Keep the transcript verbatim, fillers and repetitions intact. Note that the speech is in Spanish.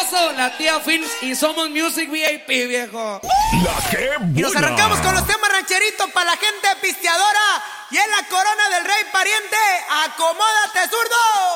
Oso, la tía Fins y Somos Music V I P, viejo. La que buena. Y nos arrancamos con los temas rancheritos para la gente pisteadora. Y en la corona del rey pariente, acomódate, zurdo.